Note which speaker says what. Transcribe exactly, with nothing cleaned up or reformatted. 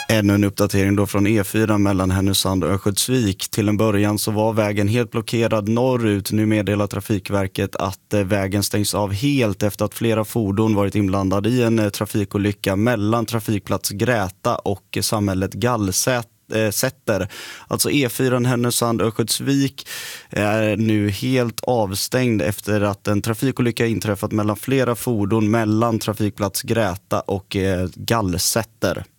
Speaker 1: Ännu en uppdatering då från E fyra mellan Härnösand och Örnsköldsvik. Till en början så var vägen helt blockerad norrut. Nu meddelar Trafikverket att eh, vägen stängs av helt efter att flera fordon varit inblandade i en eh, trafikolycka mellan trafikplats Gräta och eh, samhället Gallsätt. Sätter. Alltså E fyra Härnösand Örnsköldsvik är nu helt avstängd efter att en trafikolycka inträffat mellan flera fordon mellan trafikplats Gräta och eh, Gallsätter.